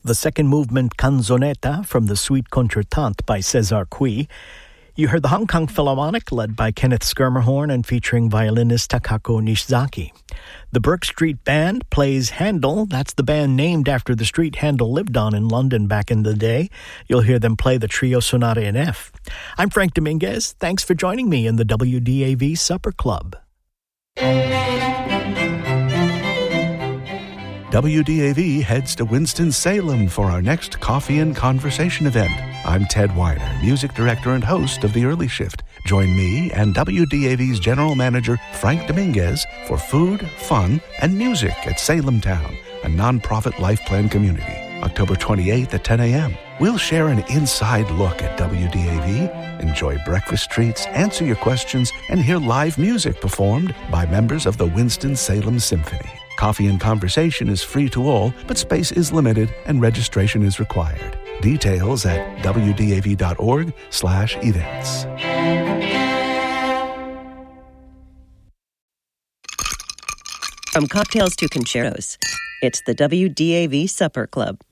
the second movement Canzonetta from the Suite Concertante by César Cui. You heard the Hong Kong Philharmonic, led by Kenneth Schermerhorn and featuring violinist Takako Nishizaki. The Burke Street Band plays Handel. That's the band named after the street Handel lived on in London back in the day. You'll hear them play the Trio Sonata in F. I'm Frank Dominguez. Thanks for joining me in the WDAV Supper Club. WDAV heads to Winston-Salem for our next Coffee and Conversation event. I'm Ted Weiner, music director and host of The Early Shift. Join me and WDAV's general manager, Frank Dominguez, for food, fun, and music at Salem Town, a nonprofit life plan community. October 28th at 10 a.m. We'll share an inside look at WDAV, enjoy breakfast treats, answer your questions, and hear live music performed by members of the Winston-Salem Symphony. Coffee and Conversation is free to all, but space is limited and registration is required. Details at wdav.org/events. From cocktails to concertos, it's the WDAV Supper Club.